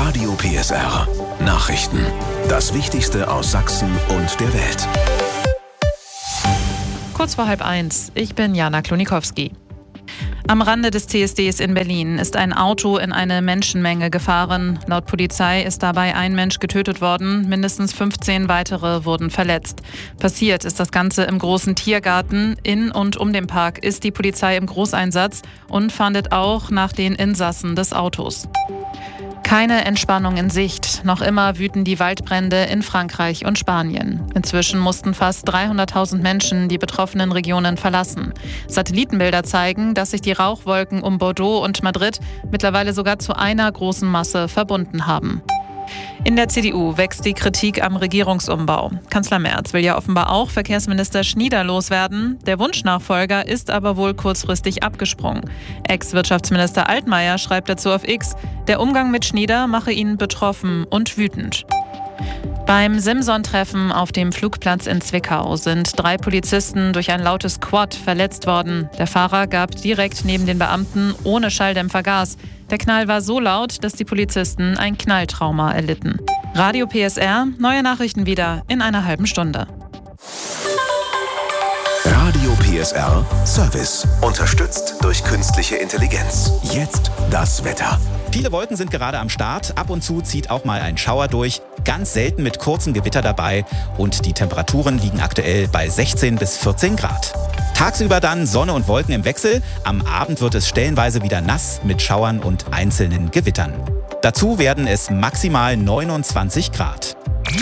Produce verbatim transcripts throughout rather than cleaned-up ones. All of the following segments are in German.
Radio P S R. Nachrichten. Das Wichtigste aus Sachsen und der Welt. Kurz vor halb eins. Ich bin Jana Klonikowski. Am Rande des C S Ds in Berlin ist ein Auto in eine Menschenmenge gefahren. Laut Polizei ist dabei ein Mensch getötet worden, mindestens fünfzehn weitere wurden verletzt. Passiert ist das Ganze im großen Tiergarten. In und um den Park ist die Polizei im Großeinsatz und fahndet auch nach den Insassen des Autos. Keine Entspannung in Sicht. Noch immer wüten die Waldbrände in Frankreich und Spanien. Inzwischen mussten fast dreihunderttausend Menschen die betroffenen Regionen verlassen. Satellitenbilder zeigen, dass sich die Rauchwolken um Bordeaux und Madrid mittlerweile sogar zu einer großen Masse verbunden haben. In der C D U wächst die Kritik am Regierungsumbau. Kanzler Merz will ja offenbar auch Verkehrsminister Schnieder loswerden. Der Wunschnachfolger ist aber wohl kurzfristig abgesprungen. Ex-Wirtschaftsminister Altmaier schreibt dazu auf X, der Umgang mit Schnieder mache ihn betroffen und wütend. Beim Simson-Treffen auf dem Flugplatz in Zwickau sind drei Polizisten durch ein lautes Quad verletzt worden. Der Fahrer gab direkt neben den Beamten ohne Schalldämpfer Gas. Der Knall war so laut, dass die Polizisten ein Knalltrauma erlitten. Radio P S R, neue Nachrichten wieder in einer halben Stunde. Radio P S R Service. Unterstützt durch künstliche Intelligenz. Jetzt das Wetter. Viele Wolken sind gerade am Start. Ab und zu zieht auch mal ein Schauer durch. Ganz selten mit kurzem Gewitter dabei. Und die Temperaturen liegen aktuell bei sechzehn bis vierzehn Grad. Tagsüber dann Sonne und Wolken im Wechsel. Am Abend wird es stellenweise wieder nass mit Schauern und einzelnen Gewittern. Dazu werden es maximal neunundzwanzig Grad.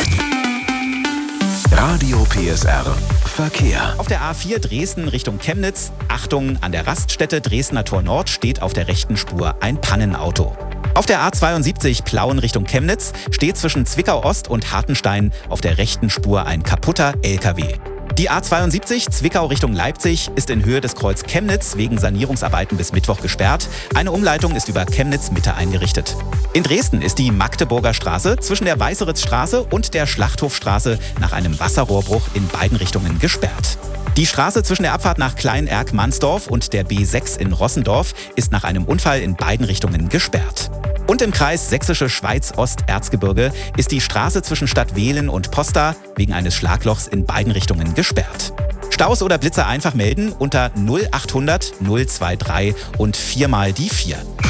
Radio P S R Verkehr. Auf der A vier Dresden Richtung Chemnitz. Achtung, an der Raststätte Dresdner Tor Nord steht auf der rechten Spur ein Pannenauto. Auf der A zweiundsiebzig Plauen Richtung Chemnitz steht zwischen Zwickau Ost und Hartenstein auf der rechten Spur ein kaputter L K W. Die A zweiundsiebzig Zwickau Richtung Leipzig ist in Höhe des Kreuz Chemnitz wegen Sanierungsarbeiten bis Mittwoch gesperrt. Eine Umleitung ist über Chemnitz Mitte eingerichtet. In Dresden ist die Magdeburger Straße zwischen der Weißeritzstraße und der Schlachthofstraße nach einem Wasserrohrbruch in beiden Richtungen gesperrt. Die Straße zwischen der Abfahrt nach Klein-Erk-Mansdorf und der B sechs in Rossendorf ist nach einem Unfall in beiden Richtungen gesperrt. Und im Kreis Sächsische Schweiz-Ost-Erzgebirge ist die Straße zwischen Stadtwehlen und Posta wegen eines Schlaglochs in beiden Richtungen gesperrt. Staus oder Blitzer einfach melden unter null achthundert null drei drei und viermal die vier.